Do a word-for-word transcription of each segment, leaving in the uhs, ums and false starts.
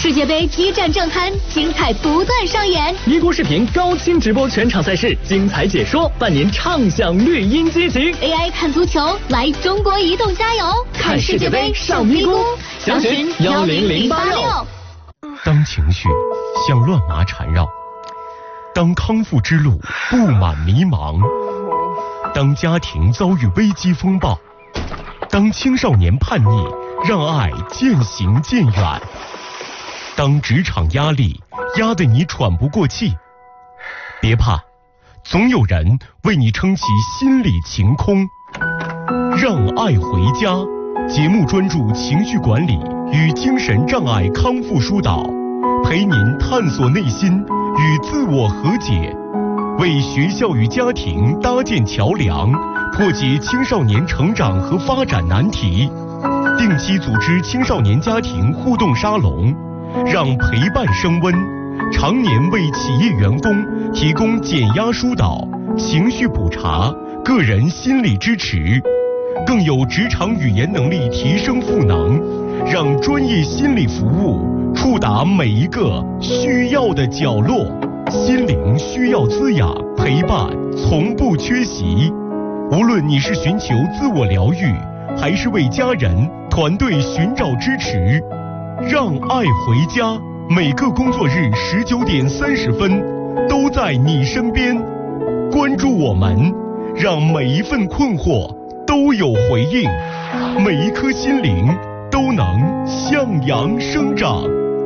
世界杯激战正酣，精彩不断上演。 咪咕视频高清直播全场赛事，精彩解说，伴您畅享绿茵激情。 A I 看足球，来中国移动加油！看世界杯上咪咕，详询幺零零八六。 当情绪像乱麻缠绕，当康复之路布满迷茫，当家庭遭遇危机风暴，当青少年叛逆让爱渐行渐远，当职场压力压得你喘不过气，别怕，总有人为你撑起心理晴空。让爱回家节目专注情绪管理与精神障碍康复疏导，陪您探索内心与自我和解，为学校与家庭搭建桥梁，破解青少年成长和发展难题。定期组织青少年家庭互动沙龙，让陪伴升温，常年为企业员工提供减压疏导、情绪补查、个人心理支持，更有职场语言能力提升赋能，让专业心理服务触达每一个需要的角落。心灵需要滋养，陪伴从不缺席。无论你是寻求自我疗愈，还是为家人团队寻找支持，让爱回家，每个工作日十九点三十分都在你身边。关注我们，让每一份困惑都有回应，每一颗心灵都能向阳生长。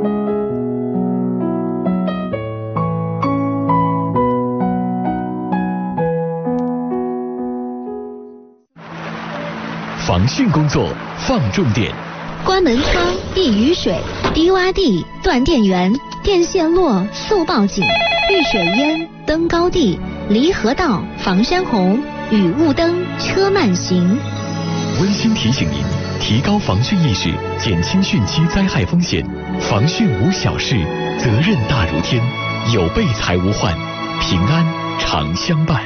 防汛工作放重点。 关门窗、易雨水、低洼地、断电源、电线落速报警、遇水淹、登高地、离河道、防山洪、雨雾灯、车慢行。 温馨提醒您，提高防汛意识，减轻汛期灾害风险。防汛无小事，责任大如天。有备才无患，平安常相伴。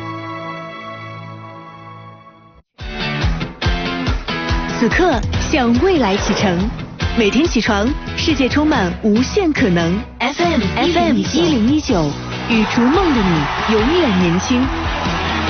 此刻向未来启程，每天起床，世界充满无限可能。F M F M 一零一九，与逐梦的你永远年轻。